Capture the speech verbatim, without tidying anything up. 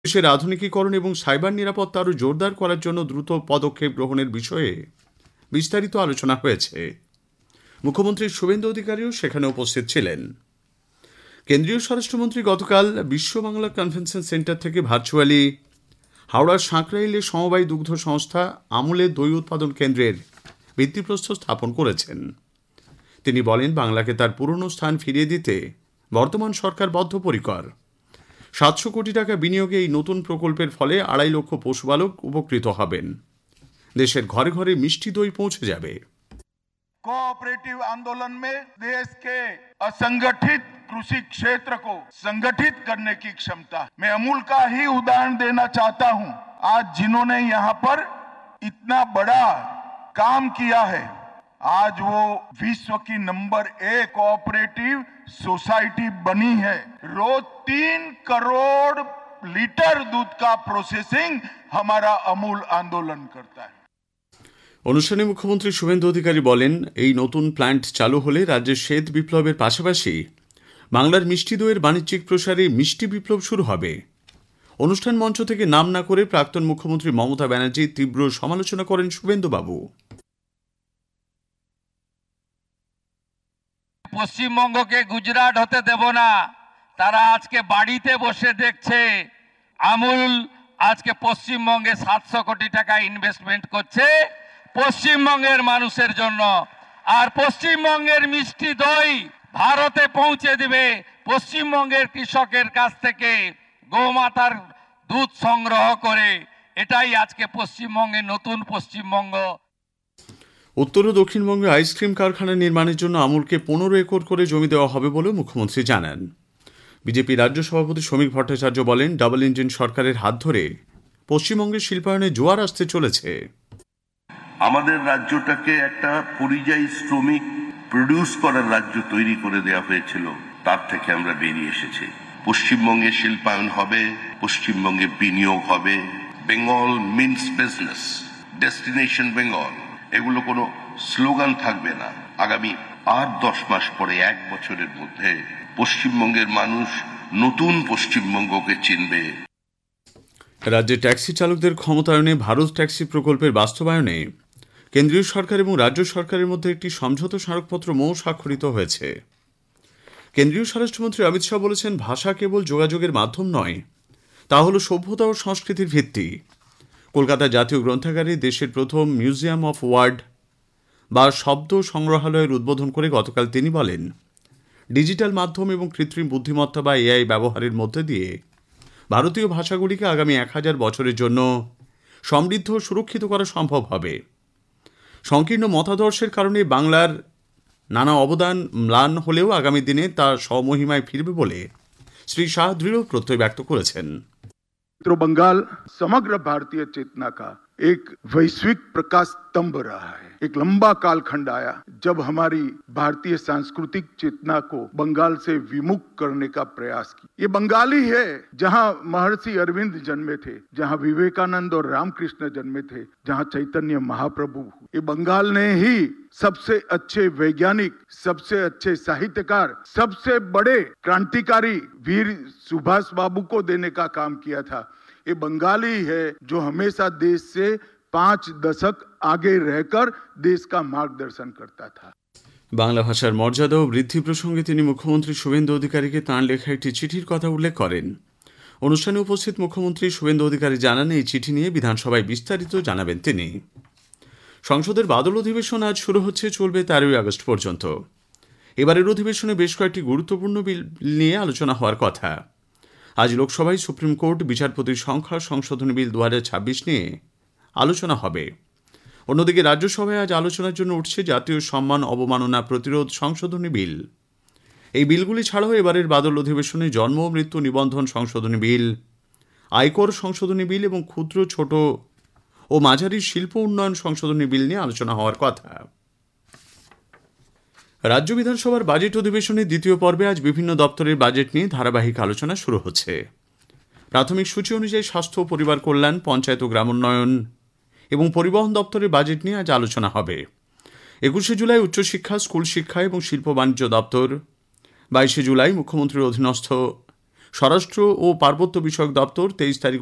দেশের আধুনিকীকরণ এবং সাইবার নিরাপত্তা আরও জোরদার করার জন্য দ্রুত পদক্ষেপ গ্রহণের বিষয়ে বিস্তারিত আলোচনা হয়েছে। মুখ্যমন্ত্রী শুভেন্দু অধিকারীও সেখানে উপস্থিত ছিলেন। কেন্দ্রীয় স্বরাষ্ট্রমন্ত্রী গতকাল বিশ্ব বাংলা কনভেনশন সেন্টার থেকে ভার্চুয়ালি হাওড়ার সাঁকরাইলে সমবায় দুগ্ধ সংস্থা আমুলের দই উৎপাদন কেন্দ্রের ভিত্তিপ্রস্তর স্থাপন করেছেন। তিনি বলেন, বাংলাকে তার পুরনো স্থান ফিরিয়ে দিতে বর্তমান সরকার বদ্ধপরিকর। সাতশো কোটি টাকা বিনিয়োগে এই নতুন প্রকল্পের ফলে আড়াই লক্ষ পশুপালক উপকৃত হবেন। দেশের ঘরে ঘরে মিষ্টি দই পৌঁছে যাবে। कोऑपरेटिव आंदोलन में देश के असंगठित कृषि क्षेत्र को संगठित करने की क्षमता, मैं अमूल का ही उदाहरण देना चाहता हूं। आज जिन्होंने यहाँ पर इतना बड़ा काम किया है, आज वो विश्व की नंबर एक कोऑपरेटिव सोसाइटी बनी है। रोज तीन करोड़ लीटर दूध का प्रोसेसिंग हमारा अमूल आंदोलन करता है। অনুষ্ঠানে মুখ্যমন্ত্রী শুভেন্দু অধিকারী বলেন, এই নতুন প্ল্যান্ট চালু হলে রাজ্যের শ্বেত বিপ্লবের পাশাপাশি বাংলার মিষ্টি দইয়ের বাণিজ্যিক প্রসারে মিষ্টি বিপ্লব শুরু হবে। অনুষ্ঠান মঞ্চ থেকে নাম না করে প্রাক্তন মুখ্যমন্ত্রী মমতা ব্যানার্জি তীব্র সমালোচনা করেন শুভেন্দুবাবু। পশ্চিমবঙ্গকে গুজরাট হতে দেব না। তারা আজকে বাড়িতে বসে দেখছে আমুল আজকে পশ্চিমবঙ্গে সাতশো কোটি টাকা ইনভেস্টমেন্ট করছে পশ্চিমবঙ্গের মানুষের জন্য, আর পশ্চিমবঙ্গের মিষ্টি দই ভারতে পৌঁছে দিবে পশ্চিমবঙ্গের কৃষকের কাছ থেকে গোমাতার দুধ সংগ্রহ করে। এটাই আজকে পশ্চিমবঙ্গের নতুন পশ্চিমবঙ্গ। উত্তর ও দক্ষিণবঙ্গে আইসক্রিম কারখানা নির্মাণের জন্য আমুলকে পনেরো একর করে জমি দেওয়া হবে বলে মুখ্যমন্ত্রী জানান। বিজেপি রাজ্য সভাপতি শ্রমিক ভট্টাচার্য বলেন, ডাবল ইঞ্জিন সরকারের হাত ধরে পশ্চিমবঙ্গের শিল্পায়নে জোয়ার আসতে চলেছে। আমাদের রাজ্যটাকে একটা পরিযায়ী শ্রমিক প্রডিউস করার রাজ্য তৈরি করে দেওয়া হয়েছিল, তার থেকে আমরা বেরিয়ে এসেছি। পশ্চিমবঙ্গে শিল্পায়ন হবে, পশ্চিমবঙ্গে বিনিয়োগ হবে। Bengal means business, destination Bengal, এগুলো কোনো স্লোগান থাকবে না। আগামী আট দশ মাস পরে, এক বছরের মধ্যে পশ্চিমবঙ্গের মানুষ নতুন পশ্চিমবঙ্গকে চিনবে। রাজ্যে ট্যাক্সি চালকদের ক্ষমতায়নে ভারত ট্যাক্সি প্রকল্পের বাস্তবায়নে কেন্দ্রীয় সরকার এবং রাজ্য সরকারের মধ্যে একটি সমঝোতা স্মারকপত্র মৌ স্বাক্ষরিত হয়েছে। কেন্দ্রীয় স্বরাষ্ট্রমন্ত্রী অমিত শাহ বলেছেন, ভাষা কেবল যোগাযোগের মাধ্যম নয়, তা হল সভ্যতা ও সংস্কৃতির ভিত্তি। কলকাতা জাতীয় গ্রন্থাগারে দেশের প্রথম মিউজিয়াম অফ ওয়ার্ড বা শব্দ সংগ্রহালয়ের উদ্বোধন করে গতকাল তিনি বলেন, ডিজিটাল মাধ্যম এবং কৃত্রিম বুদ্ধিমত্তা বা এআই ব্যবহারের মধ্যে দিয়ে ভারতীয় ভাষাগুলিকে আগামী এক হাজার বছরের জন্য সমৃদ্ধ ও সুরক্ষিত করা সম্ভব হবে। সংকীর্ণ মতাদর্শের কারণে বাংলার নানা অবদান ম্লান হলেও আগামী দিনে তা স্বমহিমায় ফিরবে বলে শ্রী শাহ দৃঢ় প্রত্যয় ব্যক্ত করেছেন। बंगाल समग्र भारतीय चेतना का एक वैश्विक प्रकाश स्तंभ रहा है। एक लंबा कालखंड आया जब हमारी भारतीय सांस्कृतिक चेतना को बंगाल से विमुख करने का प्रयास किया। ये बंगाली है जहां महर्षि अरविंद जन्मे थे, जहां विवेकानंद और रामकृष्ण जन्मे थे, जहां चैतन्य महाप्रभु। ये बंगाल ने ही सबसे अच्छे वैज्ञानिक, सबसे अच्छे साहित्यकार, सबसे बड़े क्रांतिकारी वीर सुभाष बाबू को देने का काम किया था। ये बंगाली है जो हमेशा देश से पांच दशक आगे रहकर देश का मार्गदर्शन करता था। বাংলা ভাষার মর্যাদা ও বৃদ্ধি প্রসঙ্গে তিনি মুখ্যমন্ত্রী শুভেন্দু অধিকারীকে তাঁর লেখা একটি চিঠির কথা উল্লেখ করেন। অনুষ্ঠানে উপস্থিত মুখ্যমন্ত্রী শুভেন্দু অধিকারী জানান, এই চিঠি নিয়ে বিধানসভায় বিস্তারিত জানাবেন তিনি। সংসদের বাদল অধিবেশন আজ শুরু হচ্ছে, চলবে তেরোই আগস্ট পর্যন্ত। এবারের অধিবেশনে বেশ কয়েকটি গুরুত্বপূর্ণ বিল নিয়ে আলোচনা হওয়ার কথা। আজ লোকসভায় সুপ্রিম কোর্ট বিচারপতির সংখ্যা সংশোধনী বিল দু হাজার ছাব্বিশ নিয়ে আলোচনা হবে। অন্যদিকে রাজ্যসভায় আজ আলোচনার জন্য উঠছে জাতীয় সম্মান অবমাননা প্রতিরোধ সংশোধনী বিল। এই বিলগুলি ছাড়াও এবারের বাদল অধিবেশনে জন্ম ও মৃত্যু নিবন্ধন সংশোধনী বিল, আয়কর সংশোধনী বিল এবং ক্ষুদ্র ছোট ও মাঝারি শিল্প উন্নয়ন সংশোধনী বিল নিয়ে আলোচনা হওয়ার কথা। রাজ্য বিধানসভার বাজেট অধিবেশনের দ্বিতীয় পর্বে আজ বিভিন্ন দপ্তরের বাজেট নিয়ে ধারাবাহিক আলোচনা শুরু হচ্ছে। প্রাথমিক সূচি অনুযায়ী স্বাস্থ্য ও পরিবার কল্যাণ, পঞ্চায়েত ও গ্রামোন্নয়ন এবং পরিবহন দপ্তরের বাজেট নিয়ে আজ আলোচনা হবে। একুশে জুলাই উচ্চশিক্ষা, স্কুল শিক্ষা এবং শিল্প বাণিজ্য দপ্তর, বাইশে জুলাই মুখ্যমন্ত্রীর অধীনস্থ স্বরাষ্ট্র ও পার্বত্য বিষয়ক দপ্তর তেইশ তারিখ